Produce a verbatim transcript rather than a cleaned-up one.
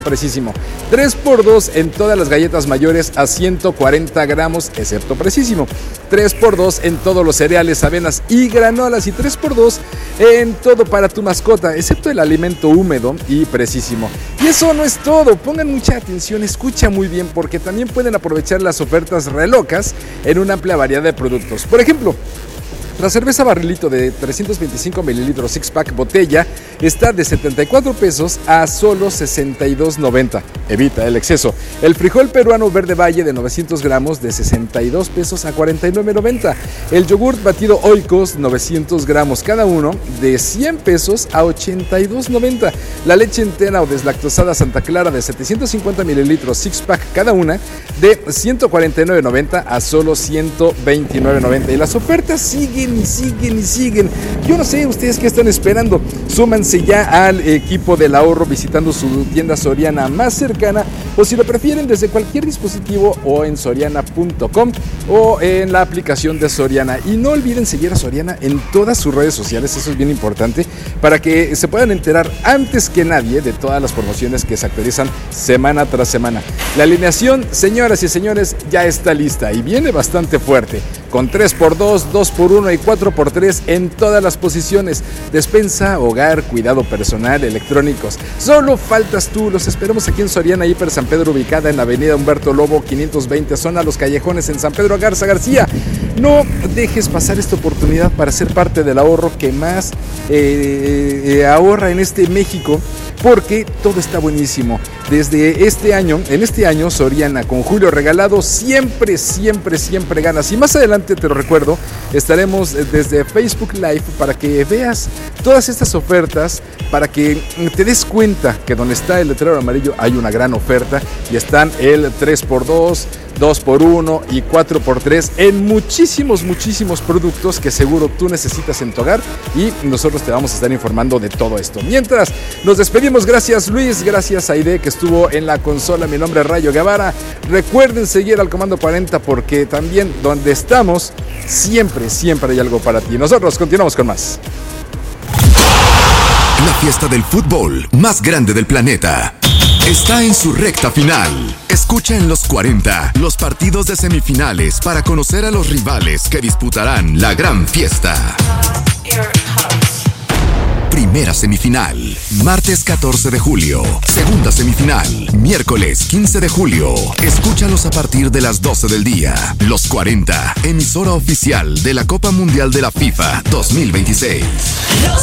Precisimo, tres por dos en todas las galletas mayores a ciento cuarenta gramos, excepto Precisimo. tres por dos en todos los cereales, avenas y granolas. Y tres por dos en todo para tu mascota, excepto el alimento húmedo y Precisimo. Y eso no es todo, pongan mucha atención, escucha muy bien, porque también pueden aprovechar las ofertas re locas en una amplia variedad de productos. Por ejemplo, la cerveza barrilito de trescientos veinticinco mililitros six pack botella está de setenta y cuatro pesos a solo sesenta y dos noventa. Evita el exceso. El frijol peruano verde valle de novecientos gramos de sesenta y dos pesos a cuarenta y nueve noventa. El yogurt batido Oikos novecientos gramos cada uno de cien pesos a ochenta y dos noventa. La leche entera o deslactosada Santa Clara de setecientos cincuenta mililitros six pack cada una de ciento cuarenta y nueve noventa a solo ciento veintinueve noventa. Y las ofertas siguen y siguen y siguen. Yo no sé ustedes qué están esperando. Súmanse ya al equipo del ahorro visitando su tienda Soriana más cercana, o si lo prefieren desde cualquier dispositivo o en soriana punto com o en la aplicación de Soriana. Y no olviden seguir a Soriana en todas sus redes sociales, eso es bien importante, para que se puedan enterar antes que nadie de todas las promociones que se actualizan semana tras semana. La alineación, señoras y señores, ya está lista y viene bastante fuerte, con tres por dos, dos por uno y cuatro por tres en todas las posiciones: despensa, hogar, cuidado personal, electrónicos. Solo faltas tú. Los esperamos aquí en Soriana Hiper San Pedro, ubicada en la avenida Humberto Lobo quinientos veinte, zona Los Callejones, en San Pedro Garza García. No dejes pasar esta oportunidad para ser parte del ahorro que más eh, eh, ahorra en este México, porque todo está buenísimo. Desde este año, en este año, Soriana con Julio Regalado, siempre, siempre, siempre ganas. Y más adelante, te lo recuerdo, estaremos desde Facebook Live para que veas todas estas ofertas, para que te des cuenta que donde está el letrero amarillo hay una gran oferta, y están el tres por dos, dos por uno y cuatro por tres en muchísimos, muchísimos productos que seguro tú necesitas en tu hogar, y nosotros te vamos a estar informando de todo esto. Mientras nos despedimos, gracias Luis, gracias Aide que estuvo en la consola. Mi nombre es Rayo Guevara. Recuerden seguir al Comando cuarenta, porque también donde estamos siempre, siempre hay algo para ti. Nosotros continuamos con más. La fiesta del fútbol más grande del planeta está en su recta final. Escucha en los cuarenta los partidos de semifinales para conocer a los rivales que disputarán la gran fiesta. Primera semifinal, martes catorce de julio. Segunda semifinal, miércoles quince de julio. Escúchalos a partir de las doce del día. Los cuarenta, emisora oficial de la Copa Mundial de la FIFA dos mil veintiséis.